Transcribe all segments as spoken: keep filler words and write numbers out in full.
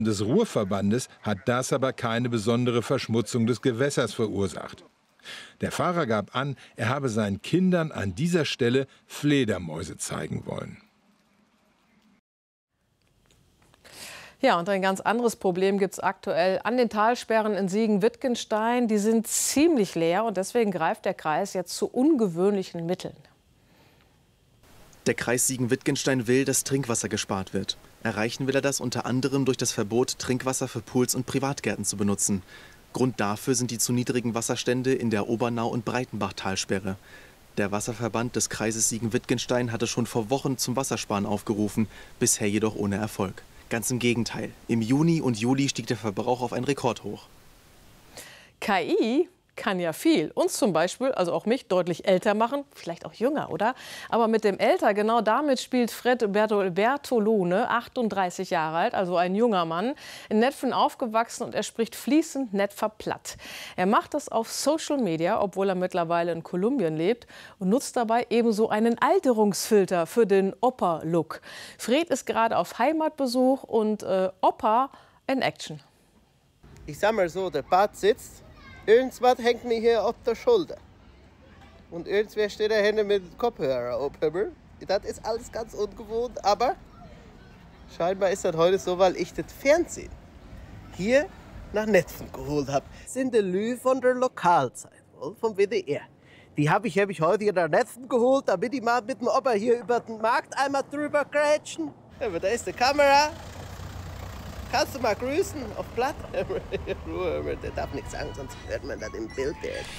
des Ruhrverbandes hat das aber keine besondere Verschmutzung des Gewässers verursacht. Der Fahrer gab an, er habe seinen Kindern an dieser Stelle Fledermäuse zeigen wollen. Ja, und ein ganz anderes Problem gibt es aktuell an den Talsperren in Siegen-Wittgenstein. Die sind ziemlich leer und deswegen greift der Kreis jetzt zu ungewöhnlichen Mitteln. Der Kreis Siegen-Wittgenstein will, dass Trinkwasser gespart wird. Erreichen will er das unter anderem durch das Verbot, Trinkwasser für Pools und Privatgärten zu benutzen. Grund dafür sind die zu niedrigen Wasserstände in der Obernau- und Breitenbach-Talsperre. Der Wasserverband des Kreises Siegen-Wittgenstein hatte schon vor Wochen zum Wassersparen aufgerufen, bisher jedoch ohne Erfolg. Ganz im Gegenteil. Im Juni und Juli stieg der Verbrauch auf einen Rekord hoch. K I kann ja viel. Uns zum Beispiel, also auch mich, deutlich älter machen. Vielleicht auch jünger, oder? Aber mit dem Älter, genau damit spielt Fred Bertolone, achtunddreißig Jahre alt, also ein junger Mann, in Netphen aufgewachsen und er spricht fließend Netpher platt. Er macht das auf Social Media, obwohl er mittlerweile in Kolumbien lebt und nutzt dabei ebenso einen Alterungsfilter für den Opa-Look. Fred ist gerade auf Heimatbesuch und äh, Opa in Action. Ich sag mal so, der Bart sitzt. Irgendwas hängt mir hier auf der Schulter. Und irgendwer steht da hinten mit dem Kopfhörer oben. Das ist alles ganz ungewohnt, aber scheinbar ist das heute so, weil ich das Fernsehen hier nach Netphen geholt habe. Das sind die Lü von der Lokalzeit, vom W D R. Die habe ich, hab ich heute hier nach Netphen geholt, damit ich mal mit dem Opa hier über den Markt einmal drüber grätschen. Aber da ist die Kamera. Kannst du mal grüßen auf Blatt? Ruhe, der darf nichts sagen, sonst hört man das im Bild.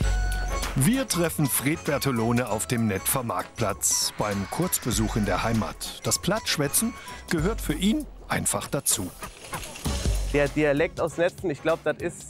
Wir treffen Fred Bertolone auf dem Netpher Marktplatz beim Kurzbesuch in der Heimat. Das Plattschwätzen gehört für ihn einfach dazu. Der Dialekt aus Netphen, ich glaube, das ist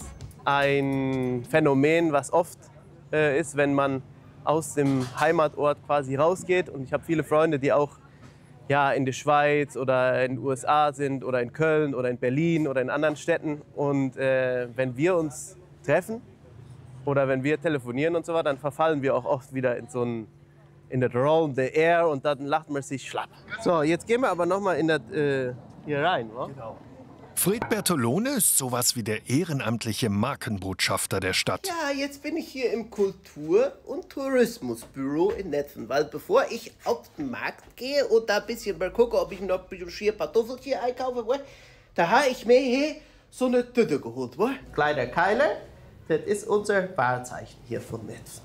ein Phänomen, was oft äh, ist, wenn man aus dem Heimatort quasi rausgeht. Und ich habe viele Freunde, die auch ja, in der Schweiz oder in den U S A sind oder in Köln oder in Berlin oder in anderen Städten. Und äh, wenn wir uns treffen oder wenn wir telefonieren und so weiter, dann verfallen wir auch oft wieder in so ein in das rollende Air und dann lacht man sich schlapp. So, jetzt gehen wir aber noch mal in das, äh, hier rein. Wa? Genau. Fred Bertolone ist sowas wie der ehrenamtliche Markenbotschafter der Stadt. Ja, jetzt bin ich hier im Kultur- und Tourismusbüro in Netphen, weil bevor ich auf den Markt gehe und da ein bisschen mal gucke, ob ich noch ein bisschen schier Kartoffelchen einkaufe, da habe ich mir hier so eine Tüte geholt. Kleiner Keiler, das ist unser Wahrzeichen hier von Netphen.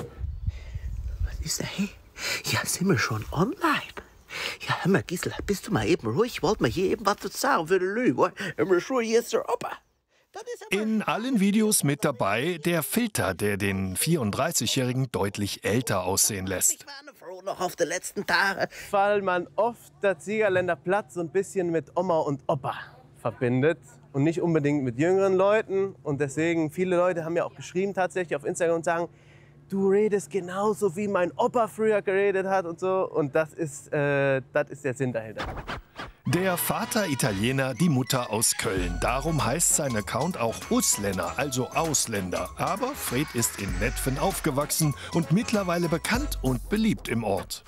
Was ist da hier? Ja, sind wir schon online? Ja, hör mal, Gisela, bist du mal eben ruhig? Ich wollte mal hier eben was sagen für die Lü. Hör mal, schon, hier ist der Opa. In allen Videos mit dabei der Filter, der den vierunddreißigjährigen deutlich älter aussehen lässt. Ich war froh noch auf die letzten Tage. Weil man oft das Siegerländer Platz so ein bisschen mit Oma und Opa verbindet und nicht unbedingt mit jüngeren Leuten. Und deswegen, viele Leute haben ja auch geschrieben tatsächlich auf Instagram und sagen, du redest genauso, wie mein Opa früher geredet hat und so. Und das ist, äh, das ist der Sinn dahinter. Der Vater Italiener, die Mutter aus Köln. Darum heißt sein Account auch Usländer, also Ausländer. Aber Fred ist in Netphen aufgewachsen und mittlerweile bekannt und beliebt im Ort.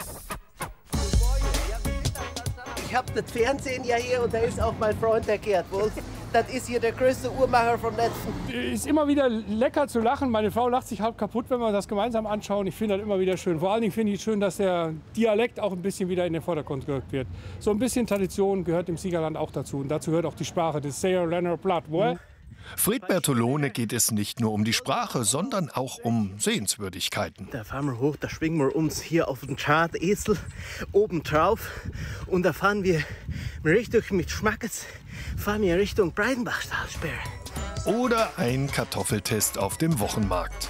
Ich habe das Fernsehen ja hier und da ist auch mein Freund, der Gerd Wolf. Das ist hier der größte Uhrmacher von Netphen. Ist immer wieder lecker zu lachen. Meine Frau lacht sich halb kaputt, wenn wir das gemeinsam anschauen. Ich finde das immer wieder schön. Vor allen Dingen finde ich es schön, dass der Dialekt auch ein bisschen wieder in den Vordergrund gerückt wird. So ein bisschen Tradition gehört im Siegerland auch dazu. Und dazu gehört auch die Sprache, das Siegerländer Platt. Mhm. Fred Bertolone geht es nicht nur um die Sprache, sondern auch um Sehenswürdigkeiten. Da fahren wir hoch, da schwingen wir uns hier auf den Chart-Esel oben drauf. Und da fahren wir richtig mit Schmackes, fahren wir Richtung Breitenbach-Talsperre. Oder ein Kartoffeltest auf dem Wochenmarkt.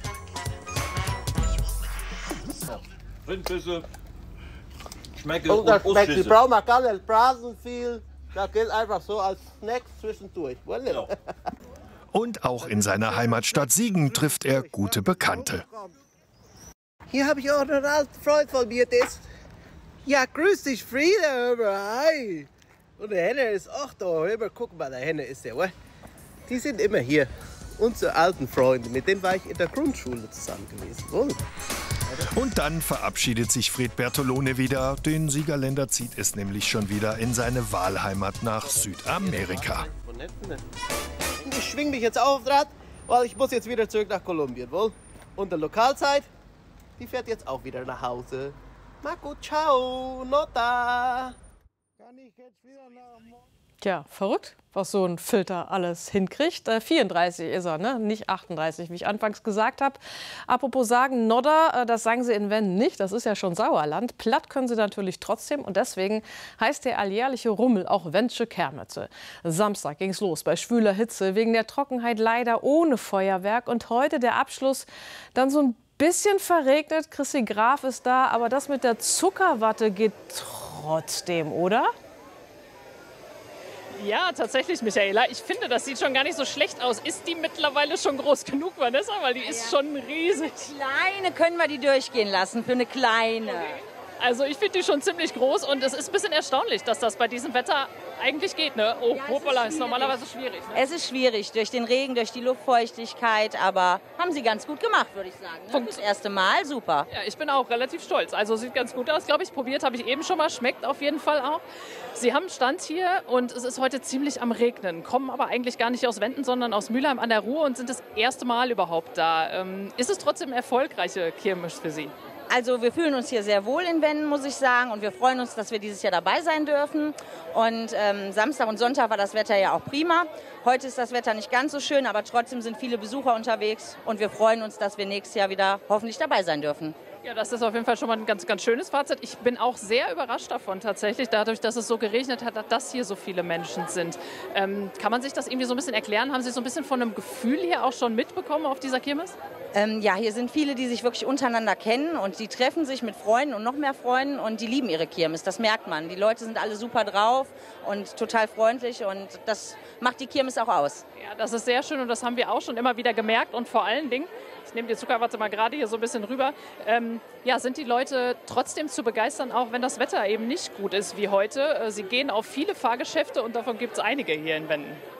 Rindbisse, Schmecke und das und schmeckt, die Ausschüsse. brauchen wir gar nicht braten viel. Das gilt einfach so als Snack zwischendurch. Genau. Und auch in seiner Heimatstadt Siegen trifft er gute Bekannte. Hier habe ich auch einen alten Freund von mir, der ist... Ja, grüß dich, Frieda, hi. Und der Henne ist auch da. Hör mal, guck mal, der Henne ist der, oder? Die sind immer hier. Unsere alten Freunde, mit denen war ich in der Grundschule zusammen gewesen. Oh. Und dann verabschiedet sich Fred Bertolone wieder. Den Siegerländer zieht es nämlich schon wieder in seine Wahlheimat nach Südamerika. Ich schwing mich jetzt auf, Draht, weil ich muss jetzt wieder zurück nach Kolumbien, wohl? Und die Lokalzeit, die fährt jetzt auch wieder nach Hause. Marco, ciao, nota. Kann ich jetzt wieder nach... Tja, verrückt, was so ein Filter alles hinkriegt. Äh, vierunddreißig ist er, ne? Nicht achtunddreißig, wie ich anfangs gesagt habe. Apropos sagen, Nodder, äh, das sagen sie in Wenden nicht. Das ist ja schon Sauerland. Platt können sie natürlich trotzdem. Und deswegen heißt der alljährliche Rummel auch Wendsche Kermesse. Samstag ging's los bei schwüler Hitze. Wegen der Trockenheit leider ohne Feuerwerk. Und heute der Abschluss dann so ein bisschen verregnet. Chrissy Graf ist da. Aber das mit der Zuckerwatte geht trotzdem, oder? Ja, tatsächlich, Michaela. Ich finde, das sieht schon gar nicht so schlecht aus. Ist die mittlerweile schon groß genug, Vanessa? Weil die ist ja. schon riesig. Kleine können wir die durchgehen lassen, für eine kleine. Okay. Also ich finde die schon ziemlich groß und es ist ein bisschen erstaunlich, dass das bei diesem Wetter eigentlich geht. Ne? Oh, ja, hoppala, ist, ist normalerweise schwierig. Ne? Es ist schwierig, durch den Regen, durch die Luftfeuchtigkeit, aber haben sie ganz gut gemacht, würde ich sagen. Ne? Das erste Mal, super. Ja, ich bin auch relativ stolz. Also sieht ganz gut aus, glaube ich. Probiert habe ich eben schon mal, schmeckt auf jeden Fall auch. Sie haben Stand hier und es ist heute ziemlich am Regnen, kommen aber eigentlich gar nicht aus Wenden, sondern aus Mülheim an der Ruhr und sind das erste Mal überhaupt da. Ähm, ist es trotzdem eine erfolgreiche Kirmes für Sie? Also wir fühlen uns hier sehr wohl in Wenden, muss ich sagen. Und wir freuen uns, dass wir dieses Jahr dabei sein dürfen. Und ähm, Samstag und Sonntag war das Wetter ja auch prima. Heute ist das Wetter nicht ganz so schön, aber trotzdem sind viele Besucher unterwegs. Und wir freuen uns, dass wir nächstes Jahr wieder hoffentlich dabei sein dürfen. Ja, das ist auf jeden Fall schon mal ein ganz, ganz schönes Fazit. Ich bin auch sehr überrascht davon tatsächlich, dadurch, dass es so geregnet hat, dass hier so viele Menschen sind. Ähm, kann man sich das irgendwie so ein bisschen erklären? Haben Sie so ein bisschen von einem Gefühl hier auch schon mitbekommen auf dieser Kirmes? Ähm, ja, hier sind viele, die sich wirklich untereinander kennen und die treffen sich mit Freunden und noch mehr Freunden und die lieben ihre Kirmes, das merkt man. Die Leute sind alle super drauf und total freundlich und das macht die Kirmes auch aus. Ja, das ist sehr schön und das haben wir auch schon immer wieder gemerkt und vor allen Dingen, ich nehme die Zuckerwatte mal gerade hier so ein bisschen rüber, ähm, ja, sind die Leute trotzdem zu begeistern, auch wenn das Wetter eben nicht gut ist wie heute. Sie gehen auf viele Fahrgeschäfte und davon gibt es einige hier in Wenden.